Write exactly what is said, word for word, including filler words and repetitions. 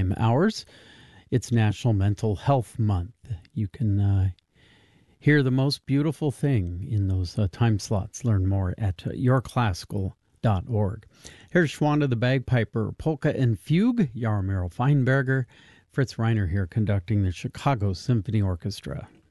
time hours. It's National Mental Health Month. You can uh, hear the most beautiful thing in those uh, time slots. Learn more at uh, your classical dot org. Here's Schwanda the Bagpiper, Polka and Fugue, Jaromir Feinberger, Fritz Reiner here conducting the Chicago Symphony Orchestra.